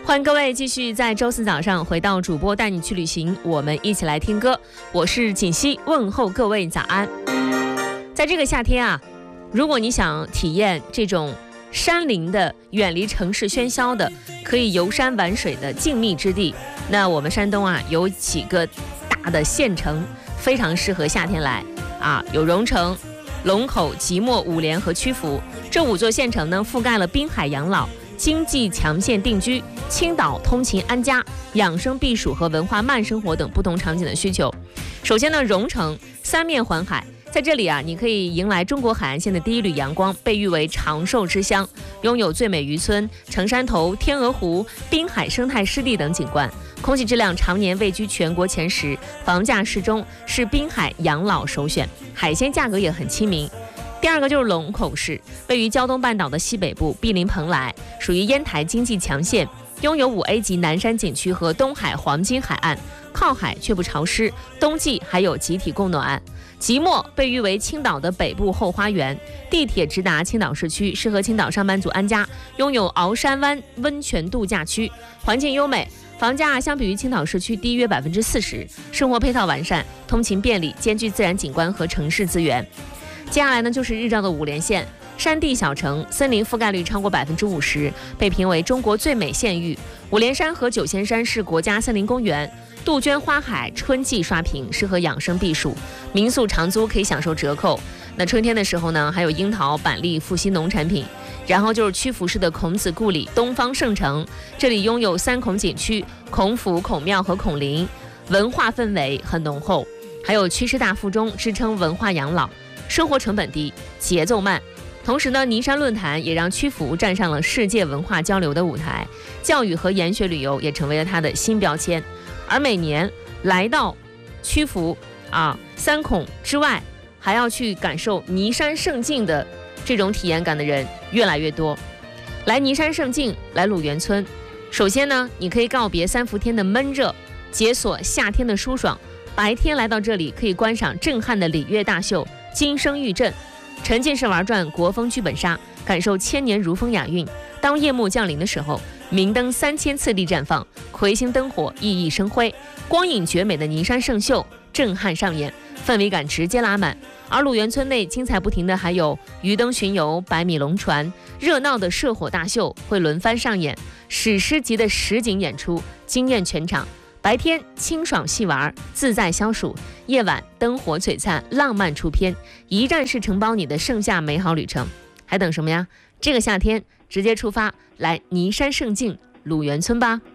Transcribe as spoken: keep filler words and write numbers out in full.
欢迎各位继续在周四早上回到主播带你去旅行，我们一起来听歌。我是锦溪，问候各位早安。在这个夏天啊，如果你想体验这种山林的、远离城市喧嚣的、可以游山玩水的静谧之地，那我们山东啊有几个大的县城非常适合夏天来啊，有荣成、龙口、即墨、五莲和曲阜。这五座县城呢，覆盖了滨海养老、经济强县定居、青岛通勤安家、养生避暑和文化慢生活等不同场景的需求。首先呢，荣成三面环海，在这里啊，你可以迎来中国海岸线的第一缕阳光，被誉为长寿之乡，拥有最美渔村、成山头、天鹅湖、滨海生态湿地等景观，空气质量常年位居全国前十，房价适中，是滨海养老首选，海鲜价格也很亲民。第二个就是龙口市，位于胶东半岛的西北部，毗邻蓬莱，属于烟台经济强县，拥有 五 A 级南山景区和东海黄金海岸，靠海却不潮湿，冬季还有集体供暖。即墨被誉为青岛的北部后花园，地铁直达青岛市区，适合青岛上班族安家，拥有鳌山湾温泉度假区，环境优美，房价相比于青岛市区低约百分之四十，生活配套完善，通勤便利，兼具自然景观和城市资源。接下来呢，就是日照的五莲县，山地小城，森林覆盖率超过百分之五十，被评为中国最美县域。五莲山和九仙山是国家森林公园，杜鹃花海春季刷屏，适合养生避暑，民宿长租可以享受折扣。那春天的时候呢，还有樱桃、板栗、富硒农产品。然后就是曲阜市的孔子故里东方圣城，这里拥有三孔景区，孔府、孔庙和孔林，文化氛围很浓厚。还有曲师大附中，支撑文化养老，生活成本低，节奏慢。同时呢，尼山论坛也让曲阜站上了世界文化交流的舞台，教育和研学旅游也成为了它的新标签。而每年来到曲阜啊三孔之外，还要去感受尼山胜境的这种体验感的人越来越多。来尼山胜境，来鲁元村，首先呢，你可以告别三伏天的闷热，解锁夏天的舒爽。白天来到这里，可以观赏震撼的礼乐大秀金声玉阵，沉浸式玩转国风剧本杀，感受千年如风雅韵。当夜幕降临的时候，明灯三千次第绽放，魁星灯火熠熠生辉，光影绝美的尼山胜秀震撼上演，氛围感直接拉满。而鲁元村内精彩不停的还有鱼灯巡游、百米龙船，热闹的射火大秀会轮番上演，史诗级的实景演出惊艳全场。白天清爽细玩，自在消暑；夜晚灯火璀璨，浪漫出片，一站式承包你的盛夏美好旅程。还等什么呀？这个夏天直接出发，来尼山胜境鲁元村吧。